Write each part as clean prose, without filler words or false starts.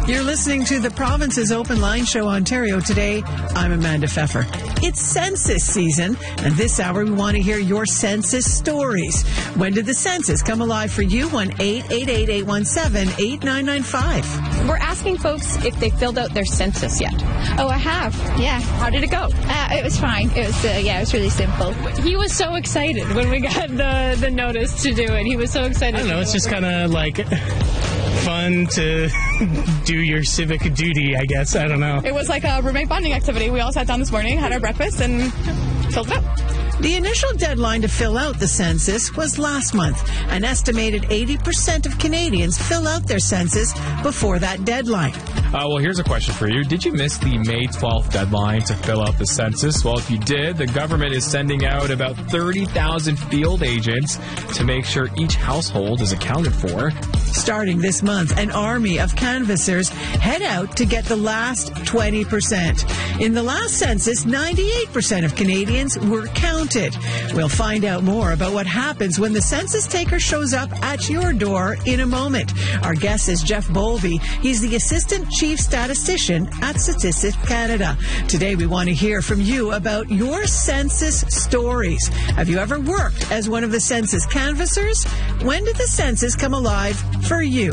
You're listening to the Province's Open Line Show, Ontario Today. I'm Amanda Pfeffer. It's census season, and this hour we want to hear your census stories. When did the census come alive for you? 1-888-817-8995. We're asking folks if they filled out their census yet. Oh, I have. Yeah. How did it go? It was fine. It was it was really simple. He was so excited when we got the notice to do it. He was so excited. I don't know. It's just kind of like fun to do your civic duty, I guess. I don't know. It was like a roommate bonding activity. We all sat down this morning, had our breakfast, and filled it out. The initial deadline to fill out the census was last month. An estimated 80% of Canadians fill out their census before that deadline. Well, here's a question for you. Did you miss the May 12th deadline to fill out the census? Well, if you did, the government is sending out about 30,000 field agents to make sure each household is accounted for. Starting this month, an army of canvassers head out to get the last 20%. In the last census, 98% of Canadians were counted. We'll find out more about what happens when the census taker shows up at your door in a moment. Our guest is Jeff Bowlby. He's the Assistant Chief Statistician at Statistics Canada. Today we want to hear from you about your census stories. Have you ever worked as one of the census canvassers? When did the census come alive for you?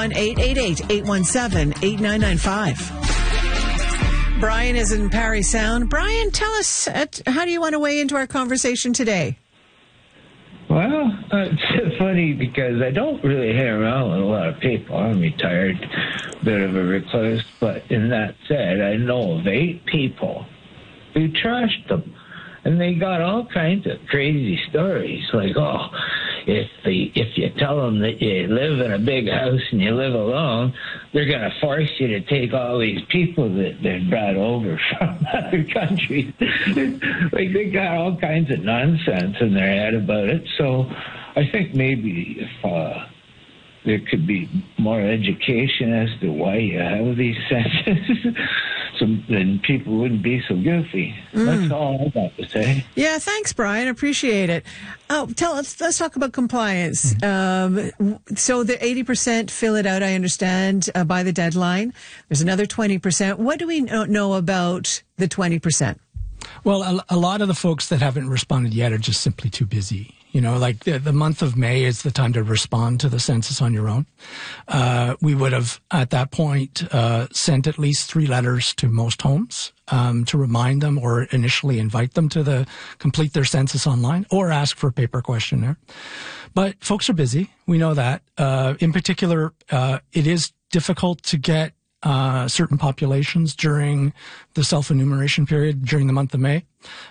1-888-817-8995. Brian is in Parry Sound. Brian, tell us, how do you want to weigh into our conversation today? Well, it's funny because I don't really hang around with a lot of people. I'm retired, bit of a recluse. But in that said, I know of 8 people who trashed them. And they got all kinds of crazy stories, like, if you tell them that you live in a big house and you live alone, they're going to force you to take all these people that they've brought over from other countries. Like, they got all kinds of nonsense in their head about it. So I think maybe if there could be more education as to why you have these censuses, then people wouldn't be so goofy. That's all I got to say. Yeah, thanks, Brian. Appreciate it. Let's talk about compliance. So the 80% fill it out, I understand, by the deadline. There's another 20%. What do we know about the 20%? Well, a lot of the folks that haven't responded yet are just simply too busy. You know, like the month of May is the time to respond to the census on your own. We would have, at that point, sent at least 3 letters to most homes to remind them or initially invite them to complete their census online or ask for a paper questionnaire. But folks are busy. We know that. In particular, it is difficult to get certain populations during the self-enumeration period during the month of May.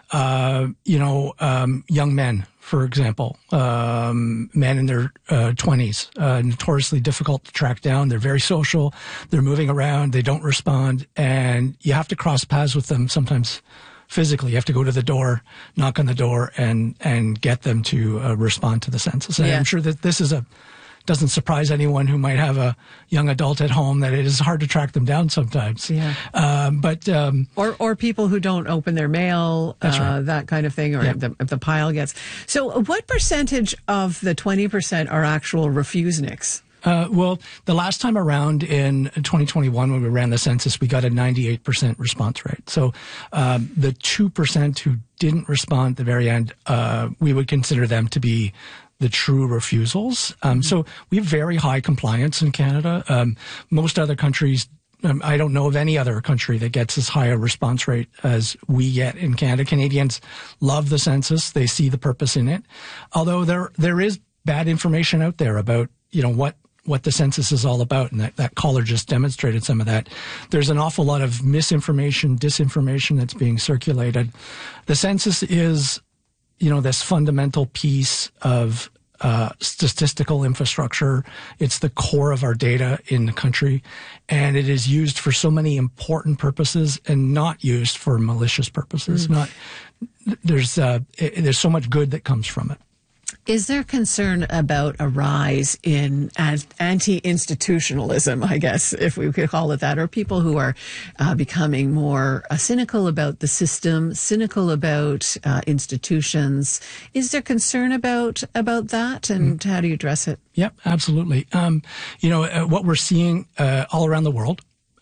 Young men, for example, men in their 20s, notoriously difficult to track down. They're very social. They're moving around. They don't respond. And you have to cross paths with them sometimes physically. You have to go to the door, knock on the door, and get them to respond to the census. And I'm sure that this doesn't surprise anyone who might have a young adult at home that it is hard to track them down sometimes. Yeah. Or people who don't open their mail, right. That kind of thing, or if the pile gets. So what percentage of the 20% are actual refuseniks? Well, the last time around in 2021 when we ran the census, we got a 98% response rate. So the 2% who didn't respond at the very end, we would consider them to be the true refusals. So we have very high compliance in Canada. Most other countries, I don't know of any other country that gets as high a response rate as we get in Canada. Canadians love the census. They see the purpose in it. Although there is bad information out there about, what the census is all about. And that caller just demonstrated some of that. There's an awful lot of misinformation, disinformation that's being circulated. The census is, this fundamental piece of statistical infrastructure. It's the core of our data in the country, and it is used for so many important purposes and not used for malicious purposes. There's so much good that comes from it. Is there concern about a rise in anti-institutionalism, I guess, if we could call it that, or people who are becoming more cynical about the system, cynical about institutions? Is there concern about that, and how do you address it? Yep, absolutely. What we're seeing all around the world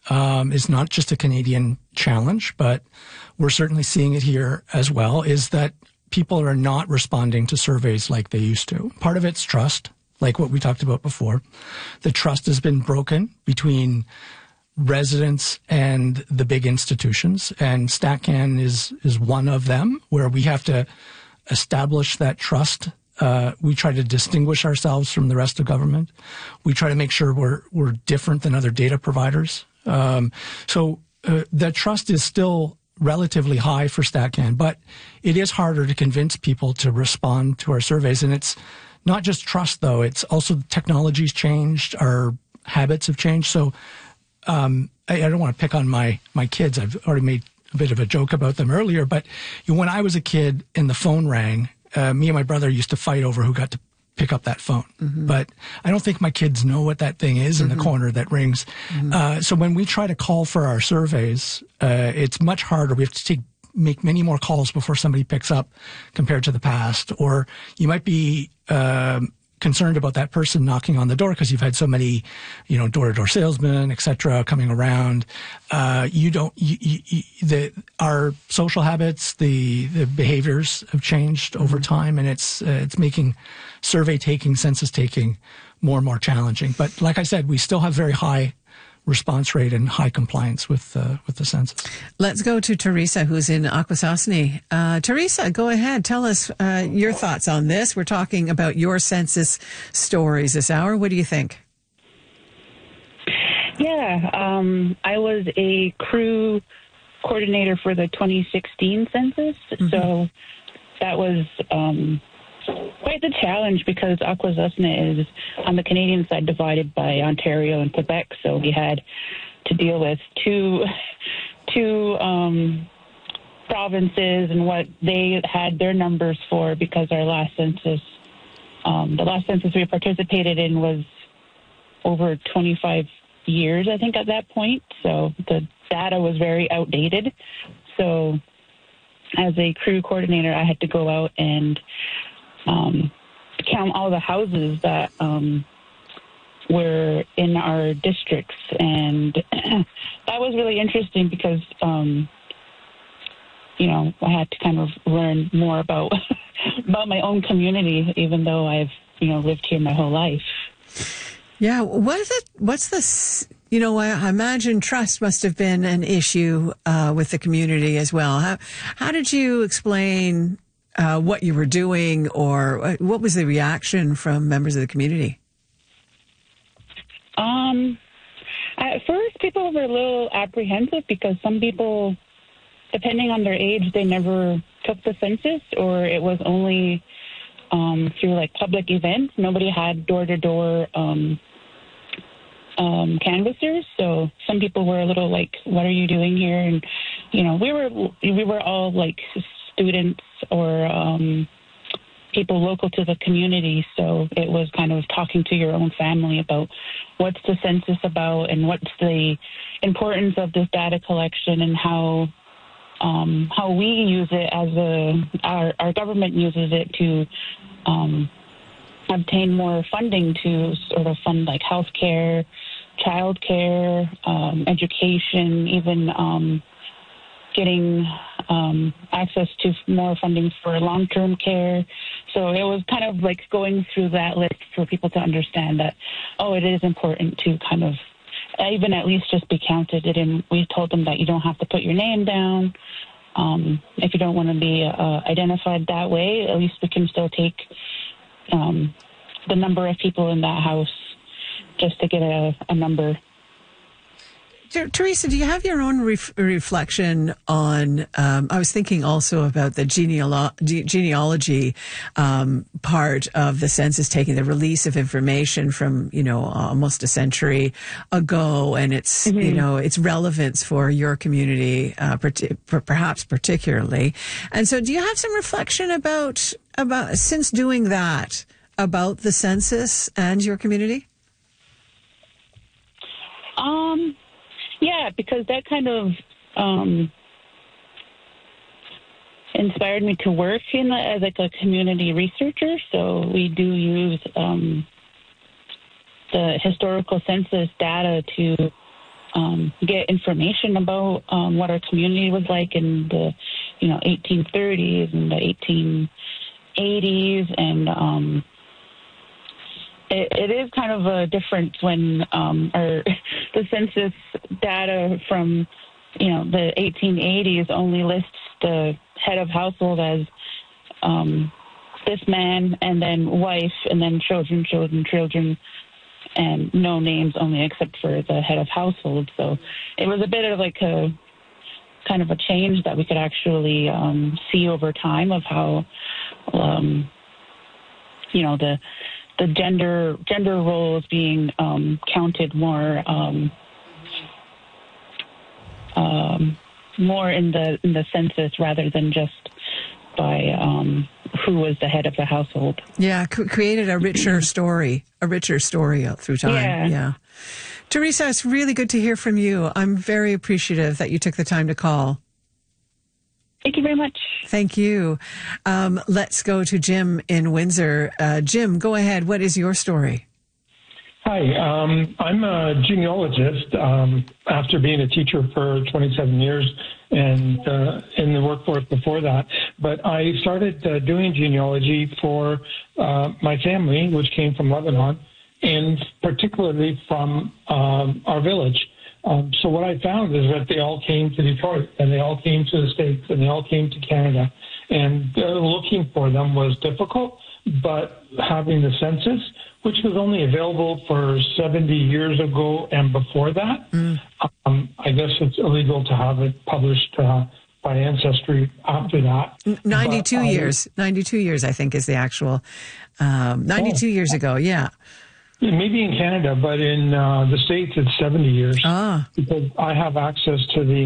is not just a Canadian challenge, but we're certainly seeing it here as well, is that people are not responding to surveys like they used to. Part of it's trust, like what we talked about before. The trust has been broken between residents and the big institutions, and StatCan is one of them, where we have to establish that trust. We try to distinguish ourselves from the rest of government. We try to make sure we're different than other data providers. So the trust is still relatively high for StatCan, but it is harder to convince people to respond to our surveys. And it's not just trust, though. It's also the technology's changed. Our habits have changed. So I don't want to pick on my kids. I've already made a bit of a joke about them earlier. But when I was a kid and the phone rang, me and my brother used to fight over who got to pick up that phone. Mm-hmm. But I don't think my kids know what that thing is in the corner that rings. Mm-hmm. So when we try to call for our surveys, it's much harder. We have to make many more calls before somebody picks up compared to the past. Or you might be concerned about that person knocking on the door because you've had so many, door-to-door salesmen, et cetera, coming around. Our social habits, the behaviors have changed over time, and it's making survey taking, census taking more and more challenging. But like I said, we still have very high response rate and high compliance with the census. Let's go to Teresa, who's in Akwesasne. Teresa, go ahead. Tell us your thoughts on this. We're talking about your census stories this hour. What do you think? Yeah, I was a crew coordinator for the 2016 census, so that was quite the challenge because Akwesasne is on the Canadian side divided by Ontario and Quebec, so we had to deal with two provinces and what they had their numbers for, because our last census, the last census we participated in was over 25 years, I think, at that point, so the data was very outdated. So as a crew coordinator, I had to go out and count all the houses that were in our districts, and that was really interesting because I had to kind of learn more about my own community, even though I've lived here my whole life. Yeah, what's this? I imagine trust must have been an issue with the community as well. How did you explain what you were doing, or what was the reaction from members of the community? At first, people were a little apprehensive because some people, depending on their age, they never took the census, or it was only through like public events. Nobody had door-to-door canvassers, so some people were a little like, "What are you doing here?" And we were all like students or people local to the community, so it was kind of talking to your own family about what's the census about and what's the importance of this data collection and how we use it as our government uses it to obtain more funding to sort of fund like healthcare, childcare, education, even getting access to more funding for long-term care. So it was kind of like going through that list for people to understand that, it is important to kind of even at least just be counted. We told them that you don't have to put your name down. If you don't want to be identified that way, at least we can still take the number of people in that house just to get a number. Teresa, do you have your own reflection on, I was thinking also about the genealogy part of the census taking, the release of information from, almost a century ago, and its, its relevance for your community, perhaps particularly. And so do you have some reflection about since doing that, about the census and your community? Yeah, because that kind of inspired me to work as like a community researcher. So we do use the historical census data to get information about what our community was like in the 1830s and the 1880s, and it is kind of a difference when the census data from the 1880s only lists the head of household as this man, and then wife, and then children, and no names only except for the head of household. So it was a bit of like a kind of a change that we could actually see over time of how the gender roles being counted more in the census rather than just by who was the head of the household. Yeah, created a richer story through time. Yeah. Teresa, it's really good to hear from you. I'm very appreciative that you took the time to call. Thank you very much. Thank you. Let's go to Jim in Windsor. Jim, go ahead. What is your story? Hi, I'm a genealogist after being a teacher for 27 years and in the workforce before that. But I started doing genealogy for my family, which came from Lebanon, and particularly from our village. So what I found is that they all came to Detroit, and they all came to the States, and they all came to Canada. And looking for them was difficult, but having the census, which was only available for 70 years ago and before that, I guess it's illegal to have it published by Ancestry after that. 92 years, I think, is the actual, 92 years ago, yeah. Maybe in Canada, but in the States, it's 70 years. Because I have access to the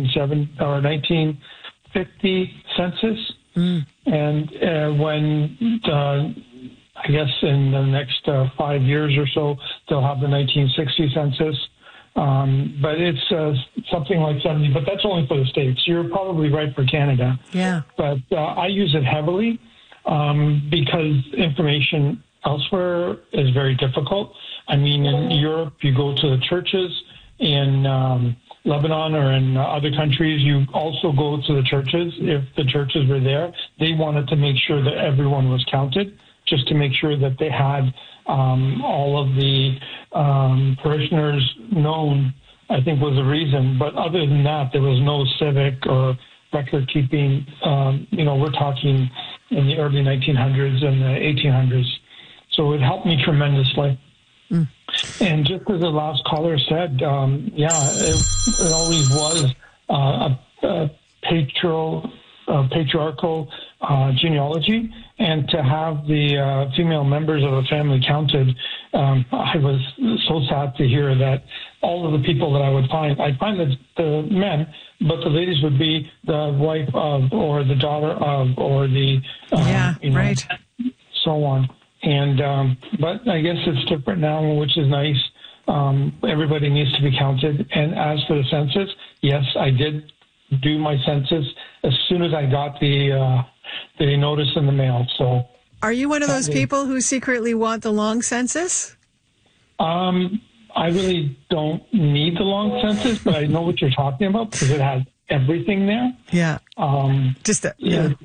1950 census. And when I guess in the next 5 years or so, they'll have the 1960 census. But it's something like 70, but that's only for the States. You're probably right for Canada. Yeah. But I use it heavily because information elsewhere is very difficult. I mean, in Europe, you go to the churches. In Lebanon or in other countries, you also go to the churches. If the churches were there, they wanted to make sure that everyone was counted, just to make sure that they had all of the parishioners known, I think was the reason. But other than that, there was no civic or record keeping. We're talking in the early 1900s and the 1800s. So it helped me tremendously. And just as the last caller said, it always was a patriarchal genealogy. And to have the female members of a family counted, I was so sad to hear that all of the people that I would find, I'd find the men, but the ladies would be the wife of, or the daughter of, or the, right. So on. And, but I guess it's different now, which is nice. Everybody needs to be counted. And as for the census, yes, I did do my census as soon as I got the notice in the mail. So, are you one of those people who secretly want the long census? I really don't need the long census, but I know what you're talking about because it has everything there. Yeah. But just to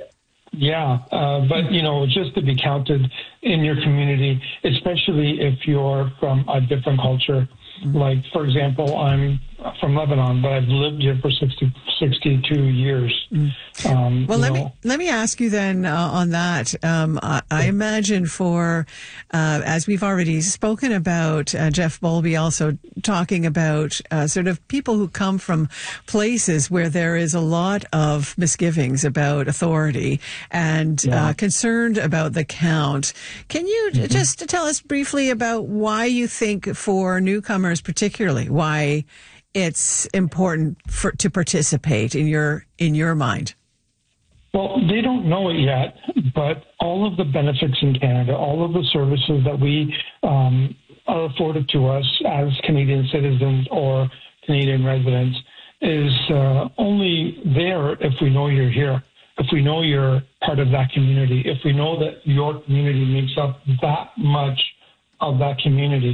be counted in your community, especially if you're from a different culture. Like, for example, I'm from Lebanon, but I've lived here for 62 years. Let me ask you then on that. I imagine for, as we've already spoken about, Jeff Bowlby also talking about sort of people who come from places where there is a lot of misgivings about authority and concerned about the count. Can you just tell us briefly about why you think for newcomers particularly, why it's important to participate in your mind? Well, they don't know it yet, but all of the benefits in Canada, all of the services that we are afforded to us as Canadian citizens or Canadian residents is only there if we know you're here, if we know you're part of that community, if we know that your community makes up that much of that community.